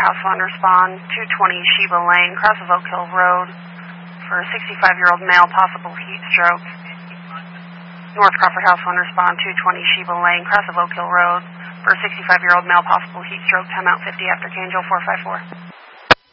House 1, respond 220 Sheba Lane, cross of Oak Hill Road for a 65-year-old male, possible heat stroke. North Crawford House 1, respond 220 Sheba Lane, cross of Oak Hill Road for a 65-year-old male, possible heat stroke, timeout 50 after Canjo 454.